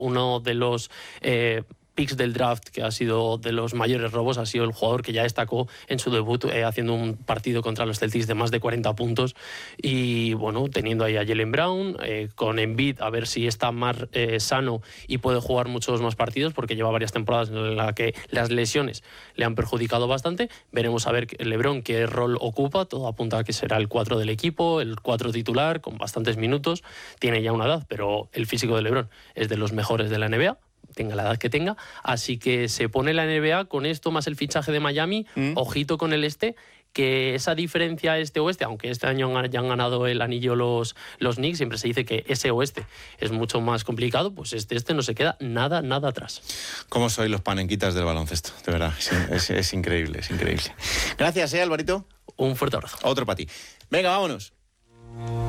uno de los picks del draft, que ha sido de los mayores robos, ha sido el jugador que ya destacó en su debut haciendo un partido contra los Celtics de más de 40 puntos y bueno, teniendo ahí a Jaylen Brown, con Embiid, a ver si está más sano y puede jugar muchos más partidos, porque lleva varias temporadas en las que las lesiones le han perjudicado bastante. Veremos a ver LeBron qué rol ocupa, todo apunta a que será el 4 del equipo, el 4 titular, con bastantes minutos, tiene ya una edad, pero el físico de LeBron es de los mejores de la NBA, tenga la edad que tenga, así que se pone la NBA con esto más el fichaje de Miami, ojito con el este, que esa diferencia este-oeste, aunque este año ya han ganado el anillo los Knicks, siempre se dice que ese oeste es mucho más complicado, pues este no se queda nada atrás. ¿Cómo sois los panenquitas del baloncesto? De verdad, es increíble, es increíble. Gracias, Alvarito. Un fuerte abrazo. Otro para ti. Venga, vámonos.